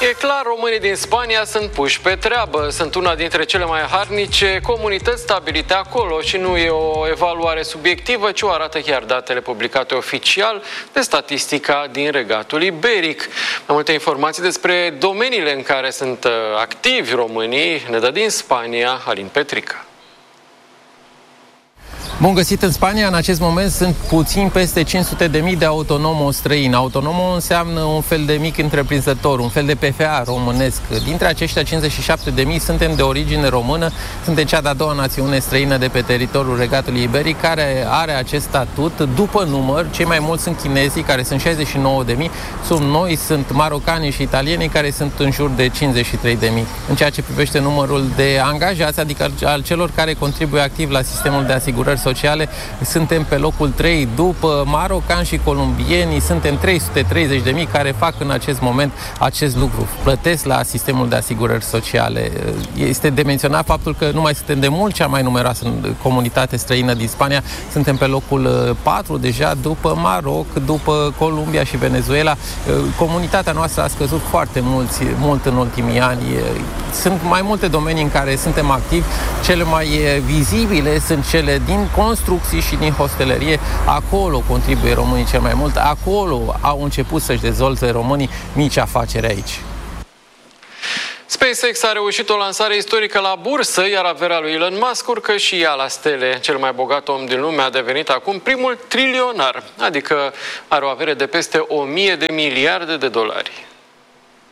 E clar, românii din Spania sunt puși pe treabă. Sunt una dintre cele mai harnice comunități stabilite acolo și nu e o evaluare subiectivă, ci o arată chiar datele publicate oficial de statistica din Regatul Iberic. Mai multe informații despre domeniile în care sunt activi românii ne dă din Spania Alin Petrica. Bun găsit în Spania. În acest moment sunt puțin peste 500.000 de autonomo străini. Autonomo înseamnă un fel de mic întreprinzător, un fel de PFA românesc. Dintre aceștia 57.000 suntem de origine română, suntem cea de-a doua națiune străină de pe teritoriul Regatului Iberic care are acest statut după număr. Cei mai mulți sunt chinezii, care sunt 69.000, sunt noi, sunt marocanii și italienii, care sunt în jur de 53.000. În ceea ce privește numărul de angajați, adică al celor care contribuie activ la sistemul de asigurări sociale, suntem pe locul 3 după marocani și columbienii, suntem 330.000 care fac în acest moment acest lucru, plătesc la sistemul de asigurări sociale. Este de menționat faptul că nu mai suntem de mult cea mai numeroasă comunitate străină din Spania, suntem pe locul 4 deja după Maroc, după Columbia și Venezuela. Comunitatea noastră a scăzut foarte mult în ultimii ani. Sunt mai multe domenii în care suntem activi, cele mai vizibile sunt cele din construcții și din hostelerie. Acolo contribuie românii cel mai mult, acolo au început să-și dezvolte românii mici afaceri aici. SpaceX a reușit o lansare istorică la bursă, iar averea lui Elon Musk urcă și ea la stele. Cel mai bogat om din lume a devenit acum primul trilionar, adică are o avere de peste 1000 de miliarde de dolari.